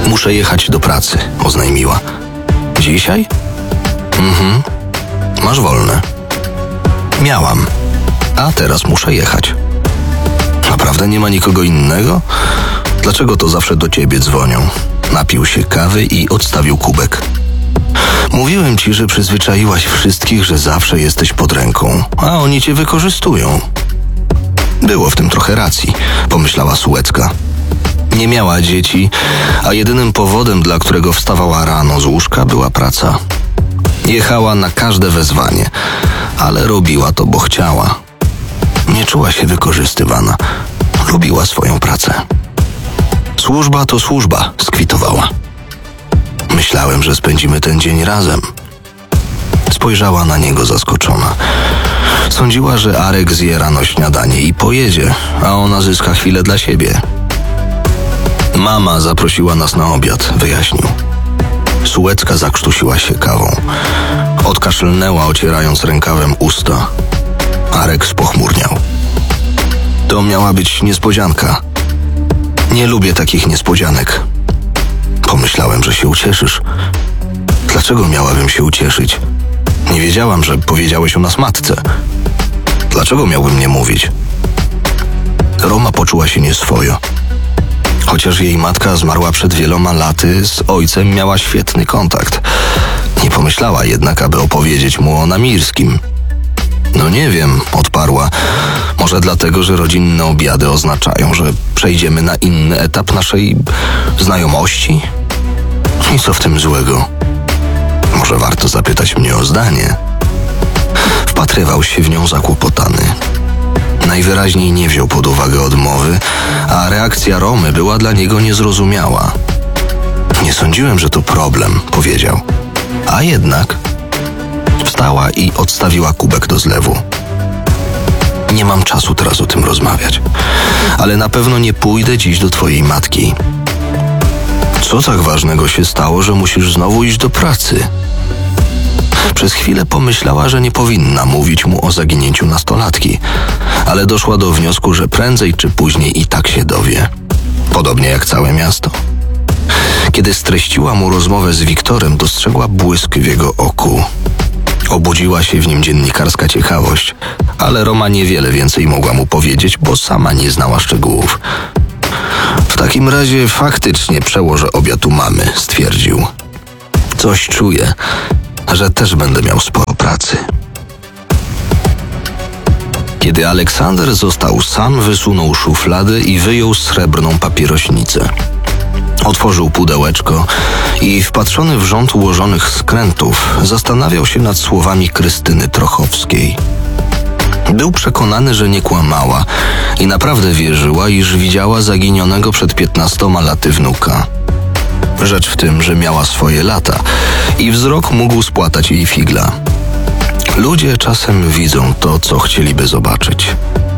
Muszę jechać do pracy, oznajmiła. Dzisiaj? Masz wolne. Miałam, a teraz muszę jechać. Naprawdę nie ma nikogo innego? Dlaczego to zawsze do ciebie dzwonią? Napił się kawy i odstawił kubek. Mówiłem ci, że przyzwyczaiłaś wszystkich, że zawsze jesteś pod ręką, a oni cię wykorzystują. Było w tym trochę racji, pomyślała Sułecka. Nie miała dzieci, a jedynym powodem, dla którego wstawała rano z łóżka, była praca. Jechała na każde wezwanie, ale robiła to, bo chciała. Nie czuła się wykorzystywana. Lubiła swoją pracę. Służba to służba, skwitowała. Myślałem, że spędzimy ten dzień razem. Spojrzała na niego zaskoczona. Sądziła, że Arek zje rano śniadanie i pojedzie, a ona zyska chwilę dla siebie. Mama zaprosiła nas na obiad, wyjaśnił. Sułecka zakrztusiła się kawą. Odkaszlnęła, ocierając rękawem usta. Arek spochmurniał. To miała być niespodzianka. Nie lubię takich niespodzianek. Pomyślałem, że się ucieszysz. Dlaczego miałabym się ucieszyć? Nie wiedziałam, że powiedziałeś o nas matce. Dlaczego miałbym nie mówić? Roma poczuła się nieswojo. Chociaż jej matka zmarła przed wieloma laty, z ojcem miała świetny kontakt. Nie pomyślała jednak, aby opowiedzieć mu o Namirskim. No nie wiem, odparła. Może dlatego, że rodzinne obiady oznaczają, że przejdziemy na inny etap naszej znajomości? I co w tym złego? Może warto zapytać mnie o zdanie? Wpatrywał się w nią zakłopotany. Najwyraźniej nie wziął pod uwagę odmowy, a reakcja Romy była dla niego niezrozumiała. Nie sądziłem, że to problem, powiedział. A jednak wstała i odstawiła kubek do zlewu. Nie mam czasu teraz o tym rozmawiać, ale na pewno nie pójdę dziś do twojej matki. Co tak ważnego się stało, że musisz znowu iść do pracy? Przez chwilę pomyślała, że nie powinna mówić mu o zaginięciu nastolatki, ale doszła do wniosku, że prędzej czy później i tak się dowie. Podobnie jak całe miasto. Kiedy streściła mu rozmowę z Wiktorem, dostrzegła błysk w jego oku. Obudziła się w nim dziennikarska ciekawość, ale Roma niewiele więcej mogła mu powiedzieć, bo sama nie znała szczegółów. W takim razie faktycznie przełożę obiad u mamy, stwierdził. Coś czuję, że też będę miał sporo pracy. Kiedy Aleksander został sam, wysunął szufladę i wyjął srebrną papierośnicę. Otworzył pudełeczko i wpatrzony w rząd ułożonych skrętów zastanawiał się nad słowami Krystyny Trochowskiej. Był przekonany, że nie kłamała i naprawdę wierzyła, iż widziała zaginionego przed 15 laty wnuka. Rzecz w tym, że miała swoje lata i wzrok mógł spłatać jej figla. Ludzie czasem widzą to, co chcieliby zobaczyć.